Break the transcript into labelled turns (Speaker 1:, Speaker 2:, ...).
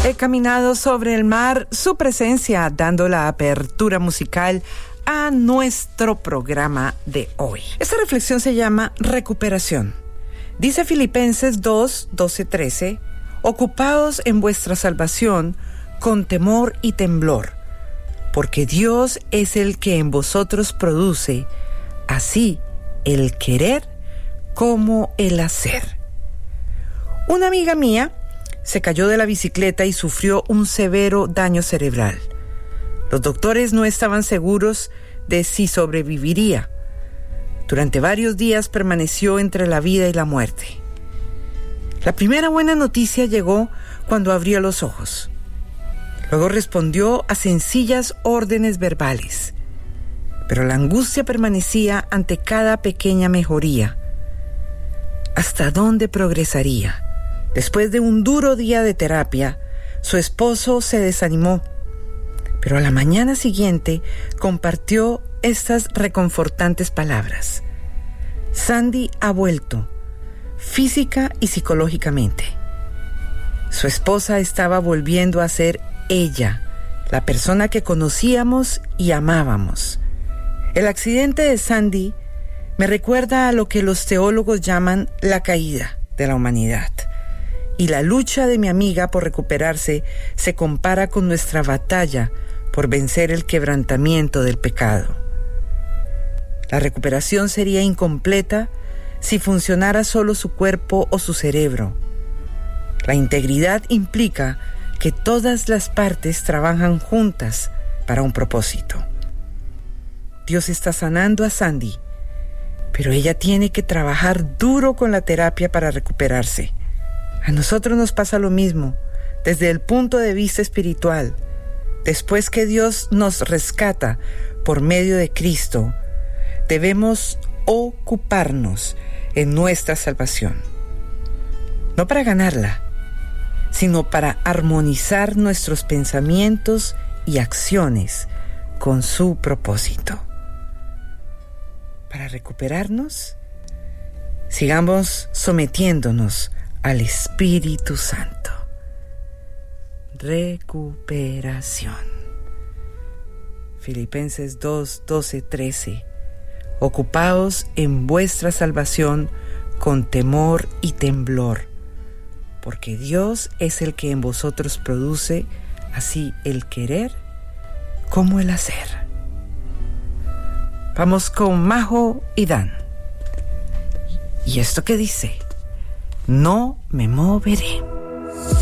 Speaker 1: He caminado sobre el mar, su presencia dando la apertura musical a nuestro programa de hoy. Esta reflexión se llama recuperación. Dice Filipenses 2, 12, 13, ocupaos en vuestra salvación con temor y temblor, porque Dios es el que en vosotros produce así el querer como el hacer. Una amiga mía se cayó de la bicicleta y sufrió un severo daño cerebral. Los doctores no estaban seguros de si sobreviviría. Durante varios días permaneció entre la vida y la muerte. La primera buena noticia llegó cuando abrió los ojos. Luego respondió a sencillas órdenes verbales. Pero la angustia permanecía ante cada pequeña mejoría. ¿Hasta dónde progresaría? Después de un duro día de terapia, su esposo se desanimó, pero a la mañana siguiente compartió estas reconfortantes palabras. Sandy ha vuelto, física y psicológicamente. Su esposa estaba volviendo a ser ella, la persona que conocíamos y amábamos. El accidente de Sandy me recuerda a lo que los teólogos llaman la caída de la humanidad. Y la lucha de mi amiga por recuperarse se compara con nuestra batalla por vencer el quebrantamiento del pecado. La recuperación sería incompleta si funcionara solo su cuerpo o su cerebro. La integridad implica que todas las partes trabajan juntas para un propósito. Dios está sanando a Sandy, pero ella tiene que trabajar duro con la terapia para recuperarse. A nosotros nos pasa lo mismo, desde el punto de vista espiritual. Después que Dios nos rescata por medio de Cristo, debemos ocuparnos en nuestra salvación. No para ganarla, sino para armonizar nuestros pensamientos y acciones con su propósito. Para recuperarnos, sigamos sometiéndonos al Espíritu Santo. Recuperación. Filipenses 2, 12, 13. Ocupaos en vuestra salvación con temor y temblor, porque Dios es el que en vosotros produce así el querer como el hacer. Vamos con Majo y Dan. ¿Y esto qué dice? No me moveré.